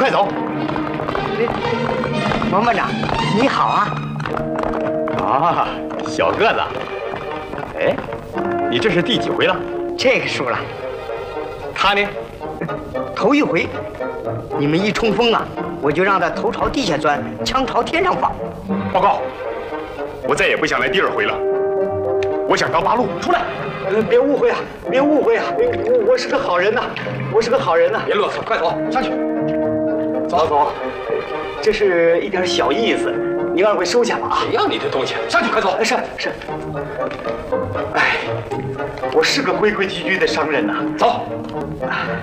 快走！ 王班长，你好啊！ 啊，小个子，哎，你这是第几回了？ 这个输了， 他呢？ 头一回。你们一冲锋啊，我就让他头朝地下钻，枪朝天上放。 报告，我再也不想来第二回了。我想当八路，出来！ 别误会啊，别误会啊！我是个好人呐，我是个好人呐！ 别啰嗦，快走，上去。 老总，这是一点小意思，您二位收下吧啊！ 谁要你的东西？上去，快走！ 是。哎，我是个规规矩矩的商人呐。 走。